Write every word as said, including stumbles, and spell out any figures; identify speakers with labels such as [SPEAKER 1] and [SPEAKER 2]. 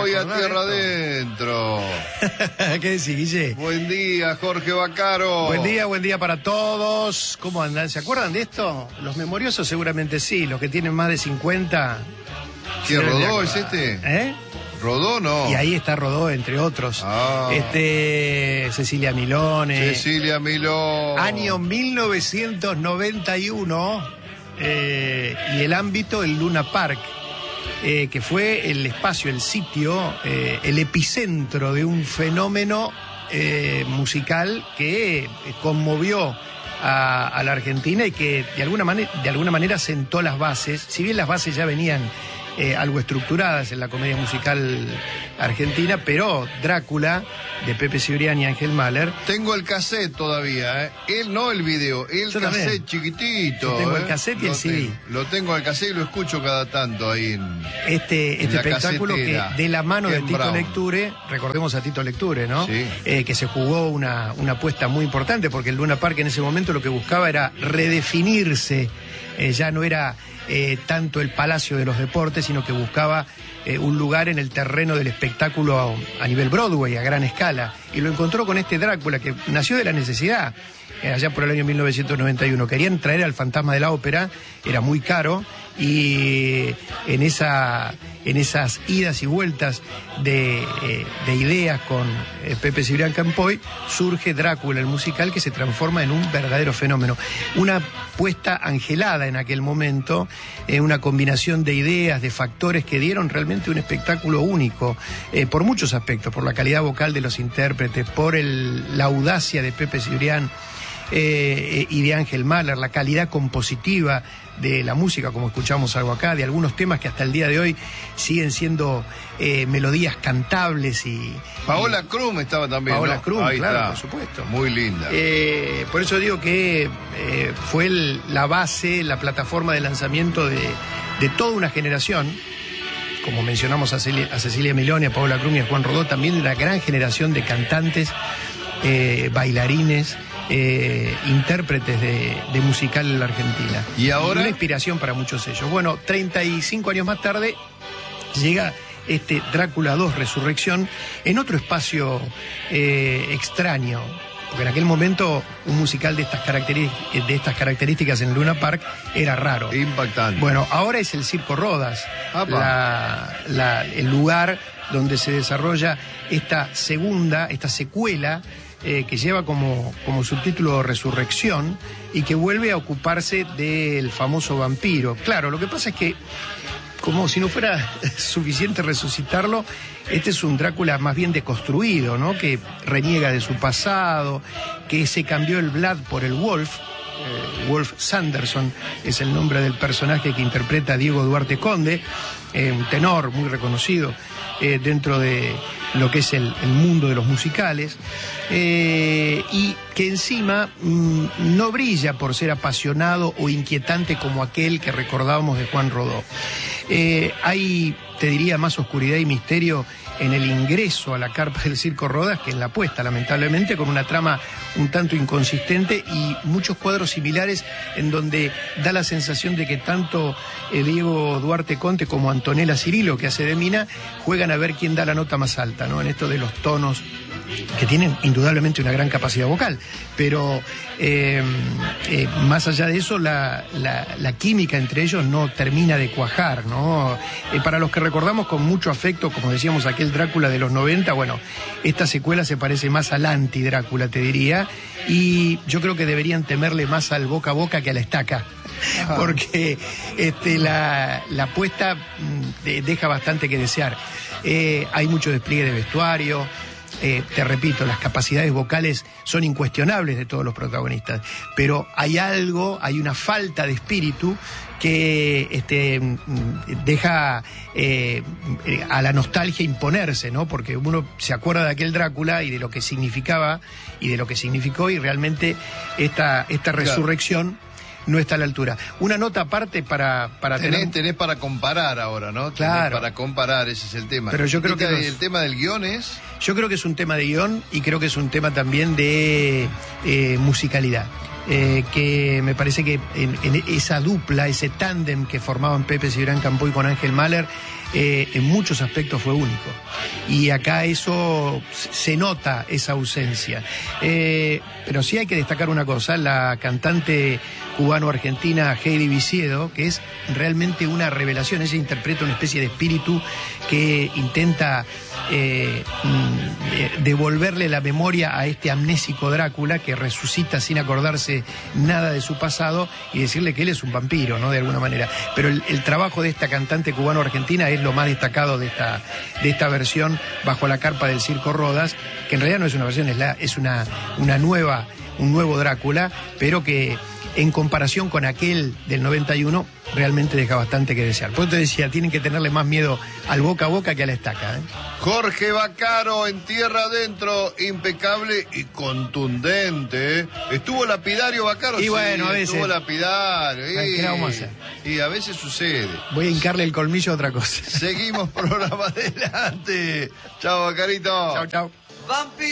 [SPEAKER 1] voy a tierra adentro.
[SPEAKER 2] ¿Qué decís, Guille?
[SPEAKER 1] Buen día, Jorge Vaccaro.
[SPEAKER 2] Buen día, buen día para todos. ¿Cómo andan? ¿Se acuerdan de esto? Los memoriosos seguramente sí, los que tienen más de cincuenta.
[SPEAKER 1] ¿Qué, Rodó es este?
[SPEAKER 2] ¿Eh?
[SPEAKER 1] Rodó, no.
[SPEAKER 2] Y ahí está Rodó, entre otros.
[SPEAKER 1] Ah.
[SPEAKER 2] Este, Cecilia Milone.
[SPEAKER 1] Cecilia Milone.
[SPEAKER 2] Año mil novecientos noventa y uno, eh, y el ámbito, el Luna Park, eh, que fue el espacio, el sitio, eh, el epicentro de un fenómeno eh, musical que conmovió a, a la Argentina y que de alguna, manera, de alguna manera sentó las bases, si bien las bases ya venían Eh, algo estructuradas en la comedia musical argentina, pero Drácula, de Pepe Cibrián y Ángel Mahler.
[SPEAKER 1] Tengo el cassette todavía, ¿eh? Él no el video, el
[SPEAKER 2] Yo
[SPEAKER 1] cassette
[SPEAKER 2] también.
[SPEAKER 1] chiquitito.
[SPEAKER 2] Yo tengo
[SPEAKER 1] ¿eh?
[SPEAKER 2] el cassette y
[SPEAKER 1] lo
[SPEAKER 2] el C D.
[SPEAKER 1] Tengo, lo tengo el cassette y lo escucho cada tanto ahí en.
[SPEAKER 2] Este,
[SPEAKER 1] en
[SPEAKER 2] este
[SPEAKER 1] la
[SPEAKER 2] espectáculo
[SPEAKER 1] casetera.
[SPEAKER 2] que de la mano
[SPEAKER 1] Ken
[SPEAKER 2] de Tito
[SPEAKER 1] Brown.
[SPEAKER 2] Lecture, recordemos a Tito Lecture, ¿no?
[SPEAKER 1] Sí.
[SPEAKER 2] Eh, que se jugó una, una apuesta muy importante, porque el Luna Park en ese momento lo que buscaba era redefinirse, eh, ya no era eh, tanto el Palacio de los Deportes, sino que buscaba eh, un lugar en el terreno del espectáculo a, a nivel Broadway, a gran escala, y lo encontró con este Drácula, que nació de la necesidad. Allá por el año mil novecientos noventa y uno. Querían traer al fantasma de la ópera, era muy caro, y en, esa, en esas idas y vueltas de, eh, de ideas con eh, Pepe Cibrián Campoy, surge Drácula, el musical, que se transforma en un verdadero fenómeno. Una puesta angelada en aquel momento, eh, una combinación de ideas, de factores que dieron realmente un espectáculo único, eh, por muchos aspectos, por la calidad vocal de los intérpretes, por el, la audacia de Pepe Cibrián, Eh, y de Ángel Mahler, la calidad compositiva de la música, como escuchamos algo acá, de algunos temas que hasta el día de hoy siguen siendo eh, melodías cantables y...
[SPEAKER 1] Paola
[SPEAKER 2] y,
[SPEAKER 1] Krum estaba también,
[SPEAKER 2] Paola
[SPEAKER 1] ¿no?
[SPEAKER 2] Krum,
[SPEAKER 1] Ahí
[SPEAKER 2] claro,
[SPEAKER 1] está.
[SPEAKER 2] por supuesto.
[SPEAKER 1] Muy linda.
[SPEAKER 2] Eh, por eso digo que eh, fue el, la base, la plataforma de lanzamiento de, de toda una generación, como mencionamos a Cecilia, a Cecilia Milone, a Paola Krum y a Juan Rodó, también de una gran generación de cantantes, eh, bailarines, Eh, intérpretes de, de musical en la Argentina.
[SPEAKER 1] ¿Y ahora?
[SPEAKER 2] Una inspiración para muchos de ellos. Bueno, treinta y cinco años más tarde llega este Drácula dos Resurrección en otro espacio eh, extraño, porque en aquel momento un musical de estas, características, de estas características en Luna Park era raro.
[SPEAKER 1] Impactante.
[SPEAKER 2] Bueno, ahora es el Circo Rodas, la, la, el lugar donde se desarrolla esta segunda, esta secuela, Eh, que lleva como, como subtítulo Resurrección y que vuelve a ocuparse del famoso vampiro. Claro, lo que pasa es que, como si no fuera suficiente resucitarlo, este es un Drácula más bien deconstruido, ¿no? Que reniega de su pasado, que se cambió el Vlad por el Wolf. Eh, Wolf Sanderson es el nombre del personaje que interpreta Diego Duarte Conde, eh, un tenor muy reconocido eh, dentro de lo que es el, el mundo de los musicales, eh, y que encima mmm, no brilla por ser apasionado o inquietante como aquel que recordábamos de Juan Rodó. Eh, hay, te diría, más oscuridad y misterio en el ingreso a la carpa del Circo Rodas que en la puesta, lamentablemente, con una trama un tanto inconsistente y muchos cuadros similares en donde da la sensación de que tanto eh, Diego Duarte Conte como Antonella Cirilo, que hace de Mina, juegan a ver quién da la nota más alta, ¿no? En esto de los tonos, que tienen indudablemente una gran capacidad vocal, pero eh, eh, más allá de eso, la, la, la química entre ellos no termina de cuajar, ¿no? Eh, para los que recordamos con mucho afecto, como decíamos, aquel Drácula de los noventa, bueno, esta secuela se parece más al anti-Drácula, te diría, y yo creo que deberían temerle más al boca a boca que a la estaca. Ajá. Porque este, la, la apuesta de, deja bastante que desear. Eh, hay mucho despliegue de vestuario. Eh, te repito, las capacidades vocales son incuestionables de todos los protagonistas, pero hay algo, hay una falta de espíritu que este, deja eh, a la nostalgia imponerse, ¿no? Porque uno se acuerda de aquel Drácula y de lo que significaba y de lo que significó, y realmente esta, esta resurrección no está a la altura. Una nota aparte para, para
[SPEAKER 1] tenés,
[SPEAKER 2] tener...
[SPEAKER 1] tenés para comparar ahora, ¿no?
[SPEAKER 2] Claro.
[SPEAKER 1] Tenés para comparar, ese es el tema.
[SPEAKER 2] Pero yo creo que
[SPEAKER 1] los...
[SPEAKER 2] los...
[SPEAKER 1] el tema del guión es...
[SPEAKER 2] Yo creo que es un tema de guión y creo que es un tema también de eh, musicalidad. eh, que me parece que en, en esa dupla, ese tándem que formaban Pepe Cibrián Campoy con Ángel Mahler, eh, en muchos aspectos fue único. Y acá eso se nota, esa ausencia. Eh, pero sí hay que destacar una cosa, la cantante cubano-argentina Heidi Viciedo, que es realmente una revelación. Ella interpreta una especie de espíritu que intenta eh, devolverle la memoria a este amnésico Drácula que resucita sin acordarse nada de su pasado y decirle que él es un vampiro, ¿no? De alguna manera. Pero el, el trabajo de esta cantante cubano-argentina es lo más destacado de esta, de esta versión Bajo la carpa del Circo Rodas, que en realidad no es una versión, es, la, es una, una nueva, un nuevo Drácula, pero que en comparación con aquel del noventa y uno, realmente deja bastante que desear. Por eso te decía, tienen que tenerle más miedo al boca a boca que a la estaca, ¿eh?
[SPEAKER 1] Jorge Vaccaro en Tierra Adentro, impecable y contundente, ¿eh? Estuvo lapidario Vaccaro,
[SPEAKER 2] y sí, bueno, a veces
[SPEAKER 1] estuvo lapidario. Y,
[SPEAKER 2] ¿qué vamos a hacer?
[SPEAKER 1] Y a veces sucede.
[SPEAKER 2] Voy a hincarle el colmillo a otra cosa.
[SPEAKER 1] Seguimos programa adelante. Chao, Vaccarito.
[SPEAKER 2] Chao, chao.